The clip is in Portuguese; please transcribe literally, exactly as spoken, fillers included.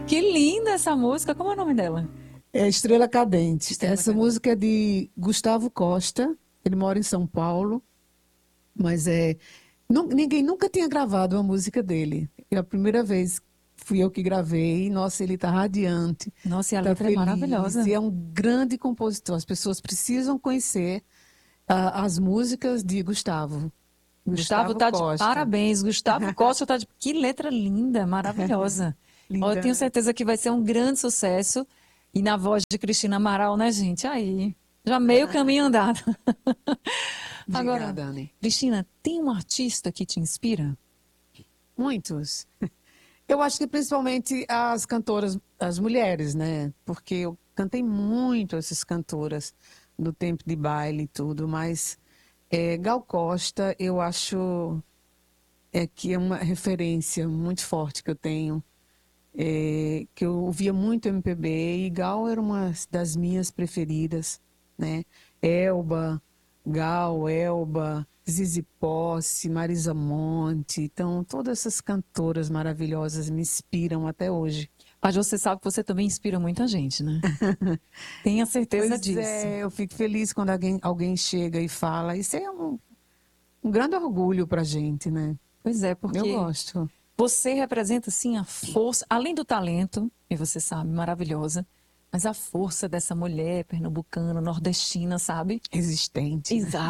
Que linda essa música. Como é o nome dela? É Estrela Cadente. Estrela Essa Cadente. música é de Gustavo Costa. Ele mora em São Paulo, mas é nu- ninguém nunca tinha gravado uma música dele. É a primeira vez fui eu que gravei. Nossa, ele está radiante, Nossa, e a está letra é feliz maravilhosa. e é um grande compositor. As pessoas precisam conhecer ah, as músicas de Gustavo, Gustavo Gustavo tá de Costa. parabéns. Gustavo Costa tá de... Que letra linda, maravilhosa. Ó, eu tenho Linda. certeza que vai ser um grande sucesso. E na voz de Cristina Amaral, né, gente? Aí, já meio caminho andado. Diga, Agora, Dani. Cristina, tem um artista que te inspira? Muitos. Eu acho que principalmente as cantoras, as mulheres, né? Porque eu cantei muito essas cantoras no tempo de baile e tudo, mas é, Gal Costa eu acho é que é uma referência muito forte que eu tenho, é, que eu ouvia muito M P B e Gal era uma das minhas preferidas, né? Elba, Gal, Elba, Zizi Posse, Marisa Monte, então todas essas cantoras maravilhosas me inspiram até hoje. Mas você sabe que você também inspira muita gente, né? Tenha certeza Pois disso. é, eu fico feliz quando alguém, alguém chega e fala. Isso é um, um grande orgulho pra gente, né? Pois é, Eu porque gosto. você representa, sim, a força, além do talento, e você sabe, maravilhosa, mas a força dessa mulher pernambucana, nordestina, sabe? Existente, né? Exato.